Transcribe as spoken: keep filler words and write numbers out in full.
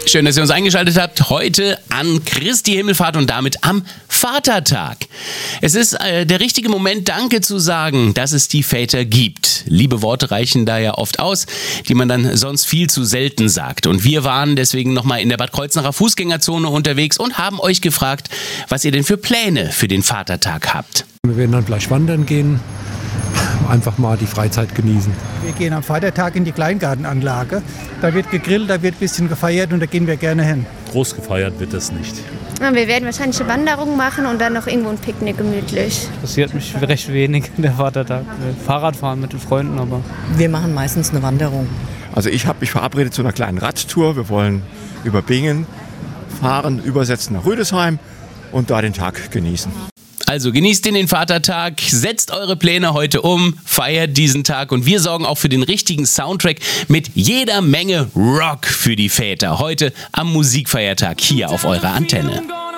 Schön, dass ihr uns eingeschaltet habt. Heute an Christi Himmelfahrt und damit am Vatertag. Es ist äh, der richtige Moment, Danke zu sagen, dass es die Väter gibt. Liebe Worte reichen da ja oft aus, die man dann sonst viel zu selten sagt. Und wir waren deswegen nochmal in der Bad Kreuznacher Fußgängerzone unterwegs und haben euch gefragt, was ihr denn für Pläne für den Vatertag habt. Wir werden dann gleich wandern gehen, einfach mal die Freizeit genießen. Wir gehen am Vatertag in die Kleingartenanlage. Da wird gegrillt, da wird ein bisschen gefeiert und da gehen wir gerne hin. Groß gefeiert wird das nicht. Wir werden wahrscheinlich eine Wanderung machen und dann noch irgendwo ein Picknick gemütlich. Passiert mich recht wenig, der Vatertag. Fahrradfahren mit den Freunden, aber... Wir machen meistens eine Wanderung. Also ich habe mich verabredet zu einer kleinen Radtour. Wir wollen über Bingen fahren, übersetzen nach Rüdesheim und da den Tag genießen. Also genießt den Vatertag, setzt eure Pläne heute um, feiert diesen Tag und wir sorgen auch für den richtigen Soundtrack mit jeder Menge Rock für die Väter. Heute am Musikfeiertag hier auf eurer Antenne.